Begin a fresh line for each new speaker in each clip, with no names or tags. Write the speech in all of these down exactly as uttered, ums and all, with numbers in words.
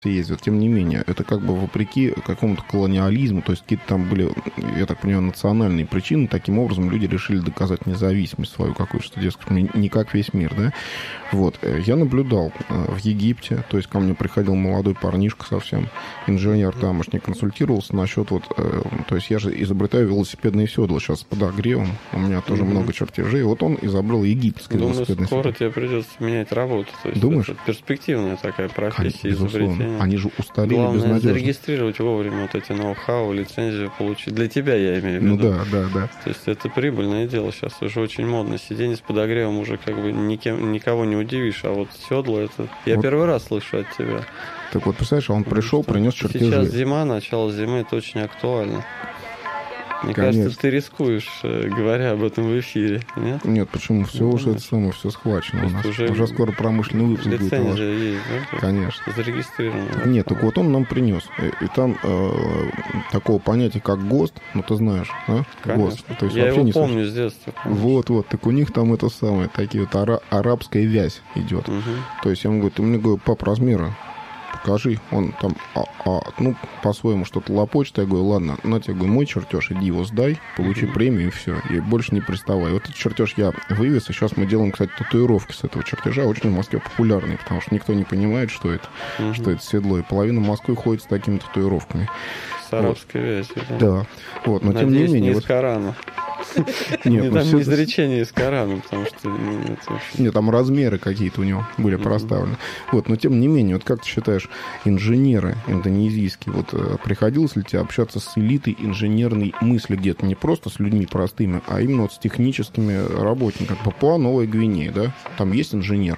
ездят. Тем не менее, это как бы вопреки какому-то колониализму, то есть какие-то там были, я так понимаю, национальные причины. Таким образом, люди решили доказать независимость свою какую-то, что, дескать, не как весь мир, да. Вот. Я наблюдал в Египте, то есть ко мне приходил молодой парнишка совсем, инженер тамошний, консультировался насчет вот, то есть я же изобретаю велосипедные седла сейчас с подогревом, у меня тоже mm-hmm. много чертежей, вот он изобрел египетское
Думаю,
велосипедное седло.
скоро тебе придется менять работу. То есть
думаешь?
Это перспективная такая профессия, изобретение.
Они же устарели
Главное
безнадежно.
Зарегистрировать вовремя вот эти ноу-хау, лицензию получить. Для тебя, я имею в виду.
Ну да, да, да.
То есть это прибыльное дело сейчас уже очень модно. Сиденье с подогревом уже как бы никем, никого не удивишь. А вот седло это... Я вот. Первый раз слышу от тебя.
Так вот, представляешь, он пришел, принес чертежи.
Сейчас зима, начало зимы, это очень актуально. Мне
Конечно.
кажется, ты рискуешь, говоря об этом в эфире, нет?
Нет, почему? Все ну, уже это самое, все схвачено у нас. Уже, уже скоро промышленный выпуск будет.
Лицензия есть, да?
Конечно.
Зарегистрирована.
Нет, так вот он нам принес. И, и там э, такого понятия, как ГОСТ, ну ты знаешь, да? ГОСТ.
То есть я его не помню с детства. Конечно.
Вот, вот. Так у них там это самое, такие вот ара- арабская вязь идет. Угу. То есть я ему говорю, ты мне говорю, пап, размеры покажи, он там, а, а, ну, по-своему что-то лопочет, я говорю, ладно, на тебе, говорю, мой чертеж, иди его сдай, получи mm-hmm. премию, и все, и больше не приставай. Вот этот чертеж я вывез, и сейчас мы делаем, кстати, татуировки с этого чертежа, очень в Москве популярные, потому что никто не понимает, что это, mm-hmm. что это седло, и половина Москвы ходит с такими татуировками.
С арабской вязью, да.
Да, вот, но
надеюсь,
тем не менее...
не
вот...
из Корана.
Нет,
не
ну,
там
все...
не изречение из Корана, потому что... Нет,
нет, там размеры какие-то у него были mm-hmm. проставлены. Вот, но тем не менее, вот как ты считаешь, инженеры индонезийские, вот приходилось ли тебе общаться с элитой инженерной мысли где-то, не просто с людьми простыми, а именно вот с техническими работниками? Папуа-Новая Гвинея, да? Там есть инженер?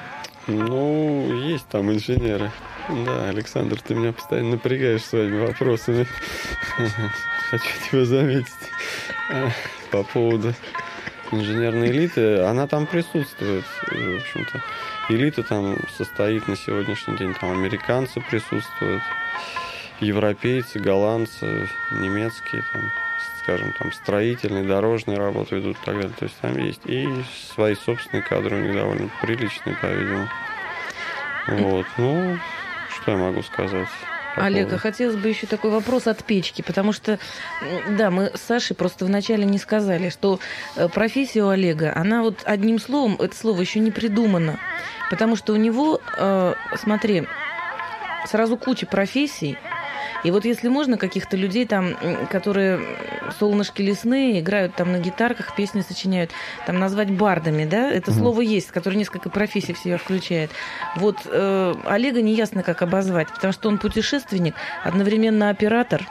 Ну, есть там инженеры. Да, Александр, ты меня постоянно напрягаешь своими вопросами. Хочу тебя заметить. По поводу инженерной элиты, она там присутствует, в общем-то. Элита там состоит на сегодняшний день, там американцы присутствуют, европейцы, голландцы, немецкие, там, скажем, там строительные, дорожные работы ведут и так далее. То есть там есть и свои собственные кадры у них довольно приличные, по-видимому. Вот, ну, что я могу сказать?
Олег, а хотелось бы еще такой вопрос от печки, потому что, да, мы с Сашей просто вначале не сказали, что профессия у Олега, она вот одним словом, это слово еще не придумано, потому что у него, э, смотри, сразу куча профессий, и вот если можно каких-то людей там, которые солнышки лесные, играют там на гитарках, песни сочиняют, там назвать бардами, да, это mm-hmm. слово есть, которое несколько профессий в себя включает. Вот э, Олега неясно как обозвать, потому что он путешественник, одновременно оператор,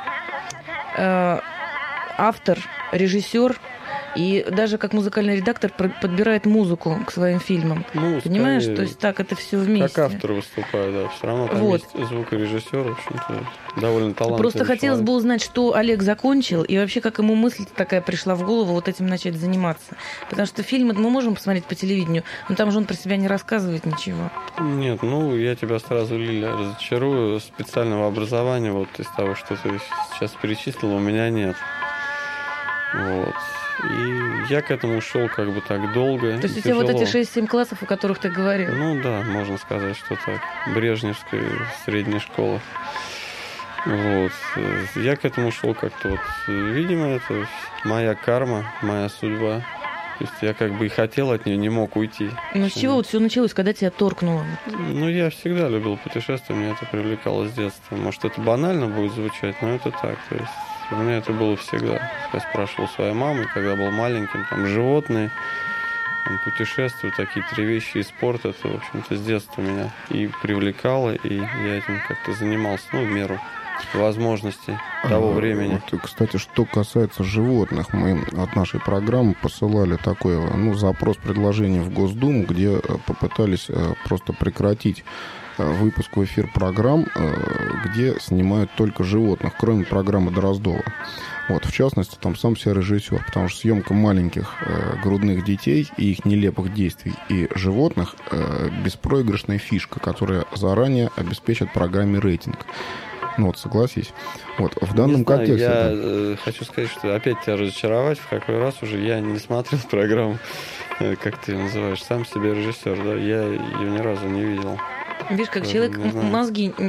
э, автор, режиссер, и даже как музыкальный редактор подбирает музыку к своим фильмам. Ну, понимаешь? То есть так это все вместе.
Как автор выступает, да. Все равно там вот. Есть звукорежиссер, в общем-то, довольно талантливый.
Просто хотелось
человек.
бы узнать, что Олег закончил, и вообще, как ему мысль такая пришла в голову вот этим начать заниматься. Потому что фильмы мы можем посмотреть по телевидению, но там же он про себя не рассказывает ничего.
Нет, ну, я тебя сразу, Лиля, разочарую. Специального образования, вот из того, что ты сейчас перечислила, у меня нет. Вот. И я к этому шел как бы так долго.
То есть у тебя вот эти шесть-семь классов, о которых ты говорил?
Ну да, можно сказать, что так. Брежневская средняя школа. Вот. Я к этому шел как-то вот. Видимо, это моя карма, моя судьба. То есть я как бы и хотел от нее, не мог уйти.
Ну с чего вот все началось, когда тебя торкнуло?
Ну я всегда любил путешествия, меня это привлекало с детства. Может, это банально будет звучать, но это так. То есть у меня это было всегда. Я спрашивал своей мамы, когда был маленьким, там животные, там, путешествия, такие три вещи и спорт. Это, в общем-то, с детства меня и привлекало, и я этим как-то занимался, ну, в меру возможностей того времени.
Вот, кстати, что касается животных, мы от нашей программы посылали такой, ну, запрос-предложение в Госдуму, где попытались просто прекратить выпуск в эфир программ, где снимают только животных, кроме программы Дроздова. Вот, в частности, там сам себя режиссер, потому что съемка маленьких э, грудных детей и их нелепых действий и животных э, беспроигрышная фишка, которая заранее обеспечит программе рейтинг. Ну вот, согласись. Вот, в данном
не знаю,
контексте...
Я
это...
э, хочу сказать, что опять тебя разочаровать, в какой раз уже я не смотрел программу, э, как ты ее называешь, сам себе режиссер, да, я ее ни разу не видел.
Видишь, как
Даже
человек
не знаю.
мозги